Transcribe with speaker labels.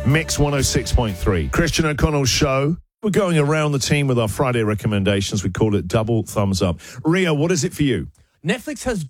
Speaker 1: Mix 106.3. Christian O'Connell's show. We're going around the team with our Friday recommendations. We call it Double Thumbs Up. Rio, what is it for you?
Speaker 2: Netflix has